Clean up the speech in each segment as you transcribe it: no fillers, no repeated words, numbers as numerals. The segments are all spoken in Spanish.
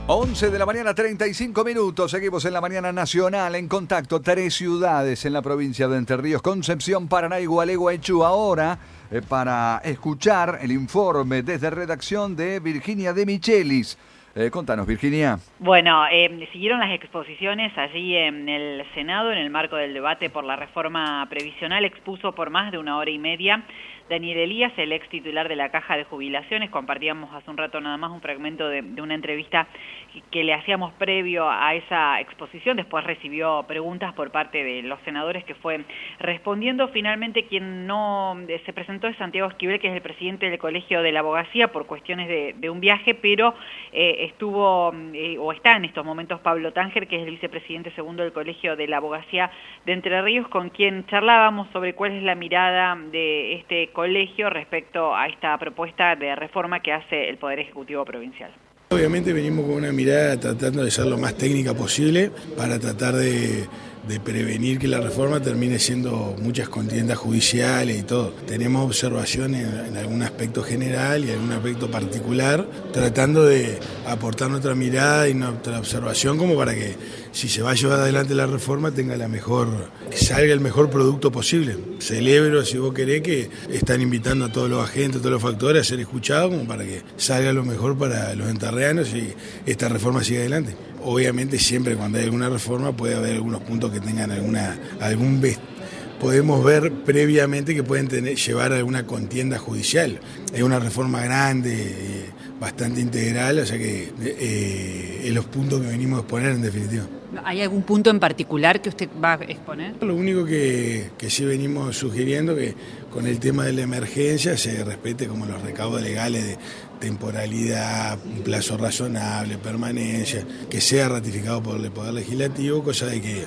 11 de la mañana, 35 minutos. Seguimos en la mañana nacional en contacto. 3 ciudades en la provincia de Entre Ríos: Concepción, Paraná, Igualé, Gualeguaychú. Ahora, para escuchar el informe desde redacción de Virginia de Michelis. Contanos, Virginia. Bueno, siguieron las exposiciones allí en el Senado en el marco del debate por la reforma previsional. Expuso por más de 1 hora y media Daniel Elías, el ex titular de la Caja de Jubilaciones. Compartíamos hace un rato nada más un fragmento de una entrevista que le hacíamos previo a esa exposición. Después recibió preguntas por parte de los senadores que fue respondiendo. Finalmente quien no se presentó es Santiago Esquivel, que es el presidente del Colegio de la Abogacía por cuestiones de un viaje, pero estuvo o está en estos momentos Pablo Tánger, que es el vicepresidente segundo del Colegio de la Abogacía de Entre Ríos, con quien charlábamos sobre cuál es la mirada de este colegio respecto a esta propuesta de reforma que hace el Poder Ejecutivo Provincial. Obviamente venimos con una mirada tratando de ser lo más técnica posible para tratar de prevenir que la reforma termine siendo muchas contiendas judiciales y todo. Tenemos observaciones en algún aspecto general y en algún aspecto particular, tratando de aportar nuestra mirada y nuestra observación como para que, si se va a llevar adelante la reforma, tenga que salga el mejor producto posible. Celebro, si vos querés, que están invitando a todos los agentes, a todos los factores a ser escuchados como para que salga lo mejor para los enterreanos y esta reforma siga adelante. Obviamente siempre cuando hay alguna reforma puede haber algunos puntos que tengan podemos ver previamente que pueden llevar a alguna contienda judicial. Es una reforma grande, bastante integral, o sea que es los puntos que venimos a exponer en definitiva. ¿Hay algún punto en particular que usted va a exponer? Lo único que sí venimos sugiriendo que con el tema de la emergencia se respete como los recaudos legales de temporalidad, un plazo razonable, permanencia, que sea ratificado por el Poder Legislativo, cosa de que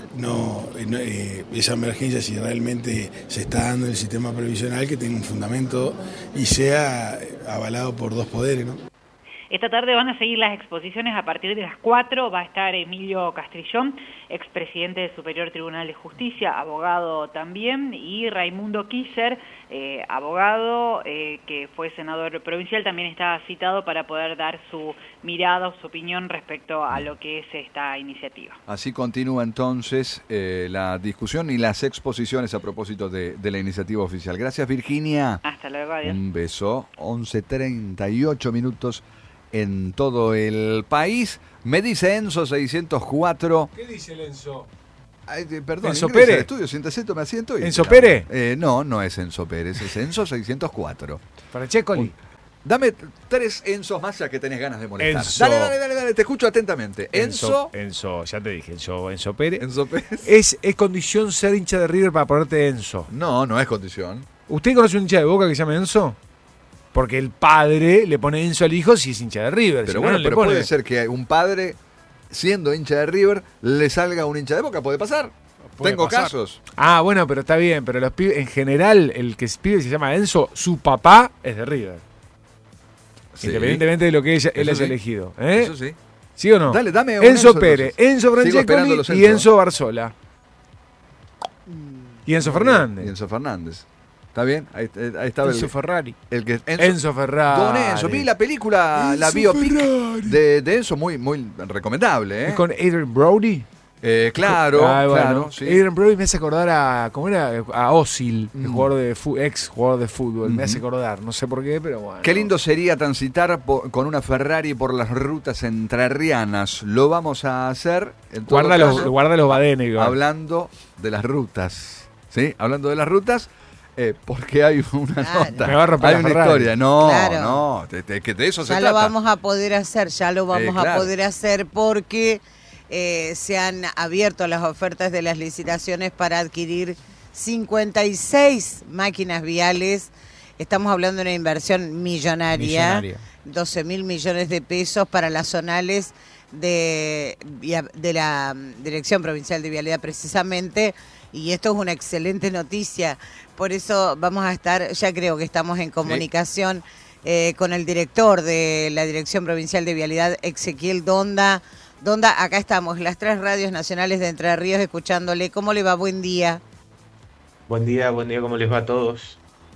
esa emergencia, si realmente se está dando en el sistema previsional, que tenga un fundamento y sea avalado por dos poderes, ¿no? Esta tarde van a seguir las exposiciones a partir de las 4. Va a estar Emilio Castrillón, expresidente del Superior Tribunal de Justicia, abogado también, y Raimundo Kisser, abogado que fue senador provincial, también está citado para poder dar su mirada o su opinión respecto a lo que es esta iniciativa. Así continúa entonces la discusión y las exposiciones a propósito de la iniciativa oficial. Gracias, Virginia. Hasta luego, adiós. Un beso. 11:38 minutos. En todo el país. Me dice Enzo 604. ¿Qué dice el Enzo? Ay, perdón, ¿Enzo Pérez? Estudio, siéntese, tome asiento. ¿Enzo Pérez? No es Enzo Pérez, es Enzo 604. Francescoli. Dame 3 Enzos más, ya que tenés ganas de molestar. Enzo. Dale, te escucho atentamente. Enzo, ya te dije, Enzo Pérez. Enzo Pérez. Es condición ser hincha de River para ponerte Enzo. No es condición. ¿Usted conoce un hincha de Boca que se llama Enzo? Porque el padre le pone Enzo al hijo si es hincha de River. Pero si bueno, no, pero le pone... puede ser que un padre, siendo hincha de River, le salga un hincha de Boca. ¿Puede pasar? Tengo casos. Ah, bueno, pero está bien. Pero los pibes, en general, el que pibe se llama Enzo, su papá es de River. Sí. Independientemente de lo que él haya elegido. Eso sí. ¿Sí o no? Dale, dame un Enzo Pérez, entonces. Enzo Francescoli y Enzo Barzola. Y Enzo Fernández. Y Enzo Fernández. ¿Está bien? Ahí estaba Enzo Ferrari. Enzo Ferrari. Don Enzo. Vi la película, la biopic de Enzo, muy recomendable. ¿Es con Adrian Brody? Claro. Sí. Adrian Brody me hace acordar a Ozil, el ex jugador de fútbol. Me hace acordar, no sé por qué, pero bueno. Qué lindo sería transitar con una Ferrari por las rutas entrerrianas. Lo vamos a hacer. Guarda los badenes. Hablando de las rutas. ¿Sí? Hablando de las rutas. Porque hay una nota, me va a romper hay una historia, que de eso se trata. Ya lo vamos a poder hacer, a poder hacer porque se han abierto las ofertas de las licitaciones para adquirir 56 máquinas viales. Estamos hablando de una inversión millonaria. 12.000 millones de pesos para las zonales de la Dirección Provincial de Vialidad precisamente. Y esto es una excelente noticia, por eso vamos a estar, ya creo que estamos en comunicación con el director de la Dirección Provincial de Vialidad, Ezequiel Donda. Donda, acá estamos, las 3 radios nacionales de Entre Ríos, escuchándole. ¿Cómo le va? Buen día. Buen día, ¿cómo les va a todos?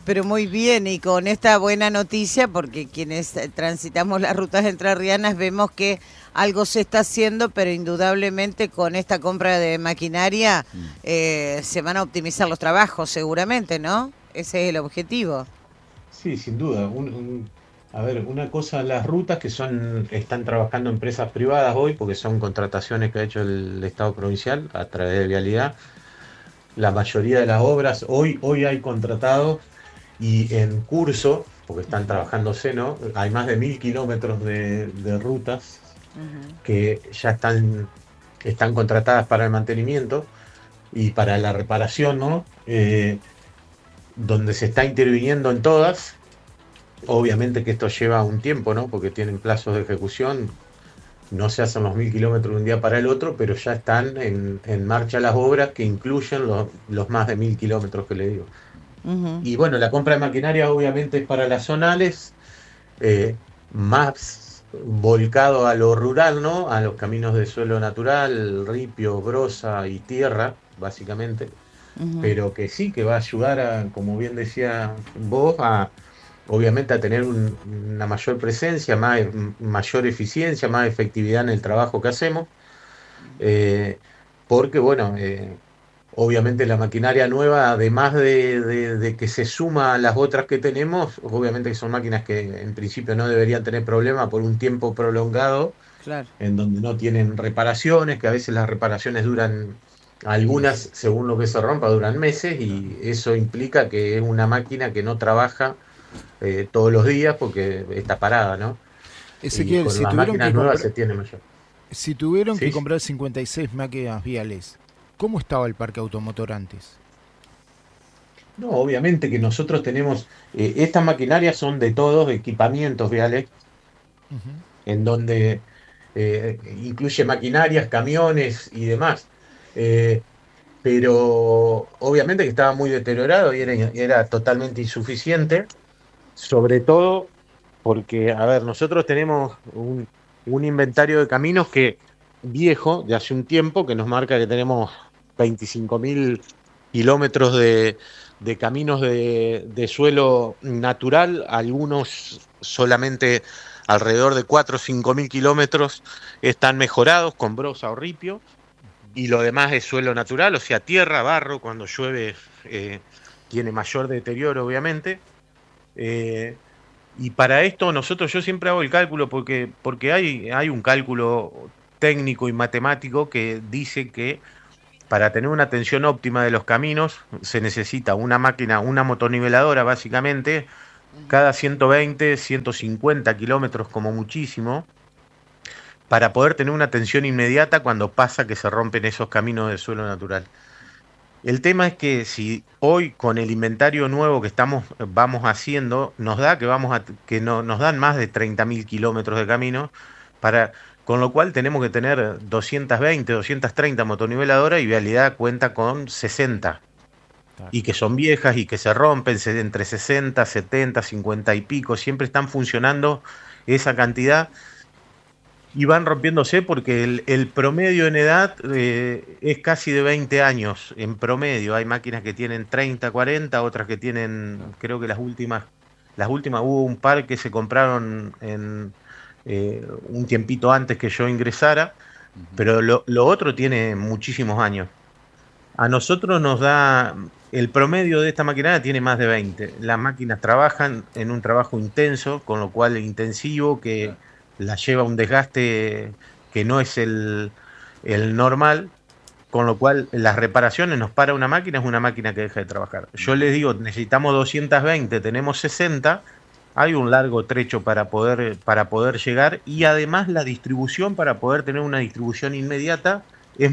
Pero muy bien, y con esta buena noticia, porque quienes transitamos las rutas entrerrianas vemos que algo se está haciendo, pero indudablemente con esta compra de maquinaria se van a optimizar los trabajos seguramente, ¿no? Ese es el objetivo. Sí, sin duda. A ver, una cosa, las rutas que están trabajando empresas privadas hoy, porque son contrataciones que ha hecho el Estado provincial a través de Vialidad. La mayoría de las obras hoy hay contratados y en curso, porque están trabajándose, ¿no? Hay más de 1000 kilómetros de rutas que ya están contratadas para el mantenimiento y para la reparación, ¿no? Donde se está interviniendo en todas. Obviamente que esto lleva un tiempo, ¿no? Porque tienen plazos de ejecución. No se hacen los 1000 kilómetros de un día para el otro, pero ya están en marcha las obras que incluyen los más de 1000 kilómetros que le digo. Y bueno, la compra de maquinaria obviamente es para las zonales, más volcado a lo rural, ¿no? A los caminos de suelo natural, ripio, brosa y tierra, básicamente. Pero que sí, que va a ayudar como bien decía vos, obviamente a tener una mayor presencia, mayor eficiencia, más efectividad en el trabajo que hacemos, porque bueno, obviamente la maquinaria nueva, además de que se suma a las otras que tenemos, obviamente que son máquinas que en principio no deberían tener problema por un tiempo prolongado, claro, en donde no tienen reparaciones, que a veces las reparaciones duran, algunas según lo que se rompa duran meses, y eso implica que es una máquina que no trabaja todos los días porque está parada, ¿no? Ezequiel, con las máquinas nuevas se tiene mayor. Si tuvieron que comprar 56 máquinas viales, ¿cómo estaba el parque automotor antes? No, obviamente que nosotros tenemos, estas maquinarias son de todos equipamientos viales, en donde incluye maquinarias, camiones y demás. Pero obviamente que estaba muy deteriorado y era totalmente insuficiente, sobre todo porque, a ver, nosotros tenemos un inventario de caminos que viejo, de hace un tiempo, que nos marca que tenemos 25.000 kilómetros de caminos de suelo natural, algunos solamente alrededor de 4 o 5.000 kilómetros están mejorados con brosa o ripio, y lo demás es suelo natural, o sea, tierra, barro, cuando llueve tiene mayor deterioro, obviamente. Y para esto yo siempre hago el cálculo porque hay un cálculo técnico y matemático que dice que para tener una tensión óptima de los caminos se necesita una máquina, una motoniveladora básicamente, cada 120, 150 kilómetros como muchísimo, para poder tener una tensión inmediata cuando pasa que se rompen esos caminos de suelo natural. El tema es que si hoy con el inventario nuevo que vamos haciendo, nos dan más de 30.000 kilómetros de camino, con lo cual tenemos que tener 220, 230 motoniveladoras y Vialidad cuenta con 60. Y que son viejas y que se rompen entre 60, 70, 50 y pico, siempre están funcionando esa cantidad. Y van rompiéndose porque el promedio en edad es casi de 20 años en promedio. Hay máquinas que tienen 30, 40, otras que tienen, creo que las últimas hubo un par que se compraron en un tiempito antes que yo ingresara, pero lo otro tiene muchísimos años. A nosotros nos da, el promedio de esta maquinaria tiene más de 20. Las máquinas trabajan en un trabajo intenso, con lo cual intensivo, que la lleva un desgaste que no es el normal, con lo cual las reparaciones nos para una máquina, es una máquina que deja de trabajar. Yo les digo, necesitamos 220, tenemos 60, hay un largo trecho para poder llegar, y además la distribución, para poder tener una distribución inmediata,